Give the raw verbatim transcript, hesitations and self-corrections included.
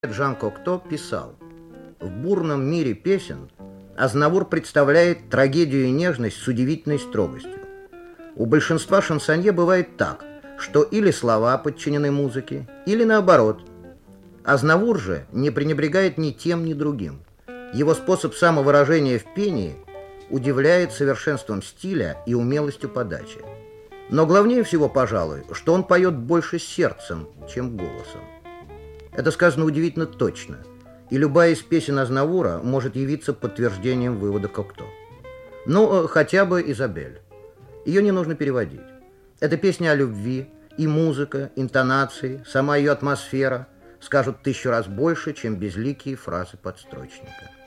Жан Кокто писал: «В бурном мире песен Азнавур представляет трагедию и нежность с удивительной строгостью. У большинства шансонье бывает так, что или слова подчинены музыке, или наоборот. Азнавур же не пренебрегает ни тем, ни другим. Его способ самовыражения в пении удивляет совершенством стиля и умелостью подачи. Но главнее всего, пожалуй, что он поет больше сердцем, чем голосом. Это сказано удивительно точно, и любая из песен Азнавура может явиться подтверждением вывода Кокто. Ну, хотя бы «Изабель». Ее не нужно переводить. Это песня о любви, и музыка, интонации, сама ее атмосфера скажут тысячу раз больше, чем безликие фразы подстрочника.